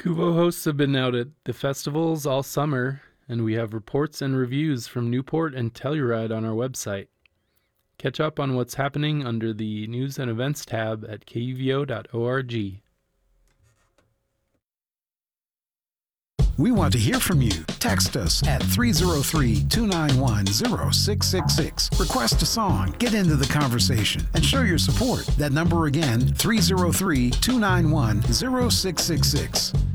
Kuvo hosts have been out at the festivals all summer, and we have reports and reviews from Newport and Telluride on our website. Catch up on what's happening under the News and Events tab at kuvo.org. We want to hear from you. Text us at 303-291-0666. Request a song, get into the conversation, and show your support. That number again, 303-291-0666.